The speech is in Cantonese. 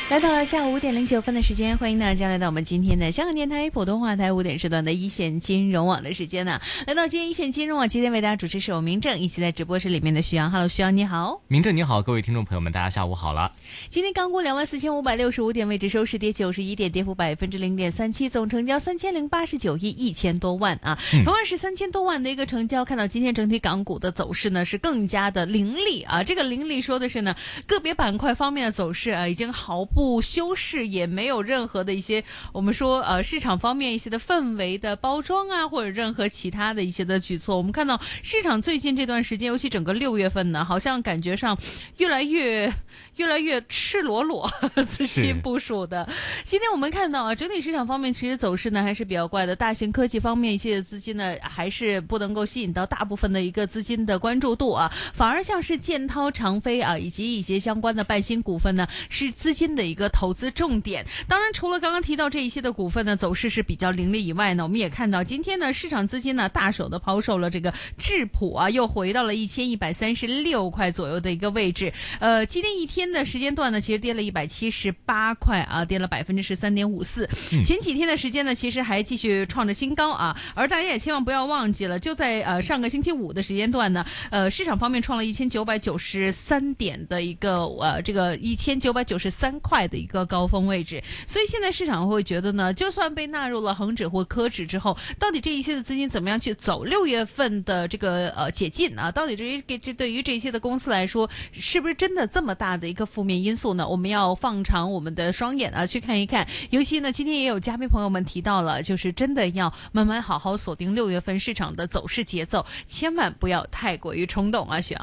来到了下午5:09的时间，欢迎大家来到我们今天的香港电台普通话台5点时段的一线金融网的时间呢。来到今天一线金融网，今天为大家主持是我明正，一起在直播室里面的徐阳。Hello， 徐阳你好。 明正你好，各位听众朋友们，大家下午好了。 今天港股24565点，位置收市跌91点，跌幅0.37%，总成交3089亿1000多万啊。同样是3000多万的一个成交，看到今天整体港股的走势呢是更加的凌厉啊。这个凌厉说的是呢，个别板块方面的走势啊，已经毫不修饰，也没有任何的一些我们说市场方面一些的氛围的包装啊，或者任何其他的一些的举措。我们看到市场最近这段时间，尤其整个6月份呢，好像感觉上越来越赤裸裸资金部署的。今天我们看到啊，整体市场方面其实走势呢还是比较怪的，大型科技方面一些的资金呢还是不能够吸引到大部分的一个资金的关注度啊，反而像是建滔、长飞啊以及一些相关的半新股份呢是资金的一个投资重点。当然除了刚刚提到这一些的股份呢走势是比较凌厉以外呢，我们也看到今天呢市场资金呢大手的抛售了这个智普啊，又回到了1136块左右的一个位置。今天一天的时间段呢其实跌了178块啊，跌了13.54%。前几天的时间呢其实还继续创着新高啊，而大家也千万不要忘记了，就在上个星期五的时间段呢市场方面创了1993点的一个这个1993块的一个高峰位置。所以现在市场会觉得呢，就算被纳入了恒指或科指之后，到底这一些的资金怎么样去走6月份的这个解禁啊，到底这对于这些的公司来说是不是真的这么大的一个负面因素呢？我们要放长我们的双眼啊去看一看。尤其呢今天也有嘉宾朋友们提到了，就是真的要慢慢好好锁定6月份市场的走势节奏，千万不要太过于冲动啊，雪